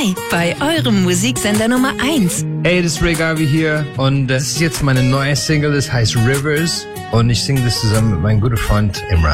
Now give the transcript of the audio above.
Hi bei eurem Musiksender Nummer 1. Hey, das ist Ray Garvey hier und das ist jetzt meine neue Single, das heißt Rivers und ich singe das zusammen mit meinem guten Freund Imran.